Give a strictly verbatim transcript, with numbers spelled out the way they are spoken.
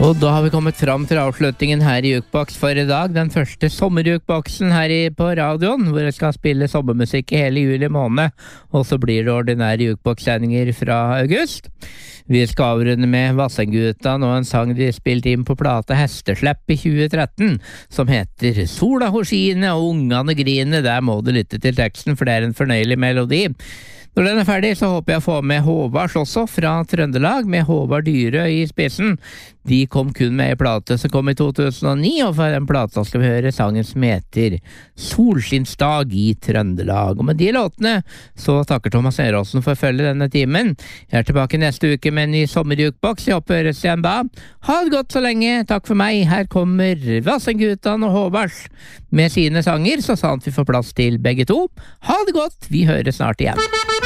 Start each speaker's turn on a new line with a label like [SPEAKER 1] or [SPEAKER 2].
[SPEAKER 1] Og da har vi kommet fram til avslutningen her i Jukebox for i dag. Den første sommerjukeboxen her i, på radioen, hvor jeg skal spille sommermusikk i hele juli måned. Og så blir det ordinære jukebox-sendinger fra august. Vi skal avrunde med Vassendgutta, og en sang de spilte inn på plate Hesteslepp i tjue tretten, som heter Sola horsine og ungene grine. Der må du lytte til teksten, for det er en fornøyelig melodi. Når den er ferdig, så håper jeg å få med Håvards også, fra Trøndelag, med Håvard Dyre i spissen. De kom kun med en plate som kom i to tusen og ni, og for den plata skal vi høre sangen som heter Solskinnsdag i Trøndelag. Og med de låtene så takker Thomas Eråsen for å følge denne timen. Jeg er tilbake neste uke med en ny sommerjukebox. Jeg håper høres igjen da. Ha det godt så lenge. Takk for meg. Her kommer Vassendguttan og Håvards med sine sanger, så sant vi får plass til begge to. Ha det godt. Vi høres snart igjen.